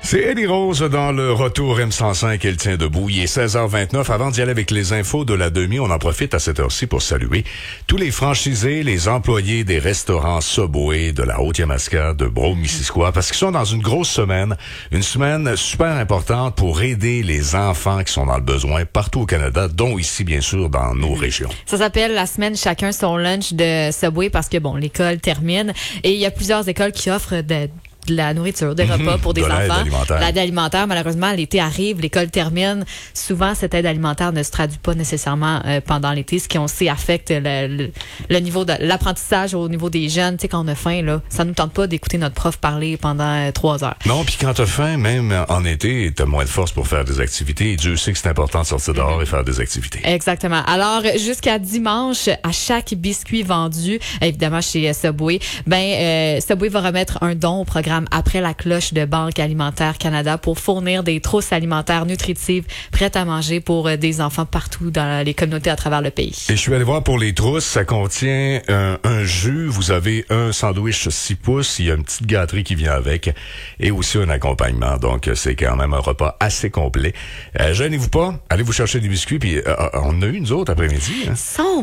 C'est Eddie Rose dans le retour M105. Elle tient debout. Il est 16h29. Avant d'y aller avec les infos de la demi, on en profite à cette heure-ci pour saluer tous les franchisés, les employés des restaurants Subway de la Haute-Yamaska, de Brome-Missisquoi, parce qu'ils sont dans une grosse semaine, une semaine super importante pour aider les enfants qui sont dans le besoin partout au Canada, dont ici, bien sûr, dans nos régions. Ça s'appelle la semaine chacun son lunch de Subway parce que, bon, l'école termine et il y a plusieurs écoles qui offrent de la nourriture, des repas pour des enfants. L'aide alimentaire, malheureusement, l'été arrive, l'école termine. Souvent, cette aide alimentaire ne se traduit pas nécessairement pendant l'été, ce qui, on sait, affecte le niveau de l'apprentissage au niveau des jeunes. Tu sais, quand on a faim, là, ça nous tente pas d'écouter notre prof parler pendant 3 heures. Non, puis quand t'as faim, même en été, t'as moins de force pour faire des activités. Et Dieu sait que c'est important de sortir dehors et faire des activités. Exactement. Alors, jusqu'à dimanche, à chaque biscuit vendu, évidemment chez Subway, Subway va remettre un don au programme Après la cloche de Banque alimentaire Canada pour fournir des trousses alimentaires nutritives prêtes à manger pour des enfants partout dans les communautés à travers le pays. Et je suis allé voir pour les trousses, ça contient un jus, vous avez un sandwich 6 pouces, il y a une petite gâterie qui vient avec et aussi un accompagnement. Donc, c'est quand même un repas assez complet. Gênez-vous pas, allez vous chercher des biscuits, puis on en a eu nous autres après-midi. Hein?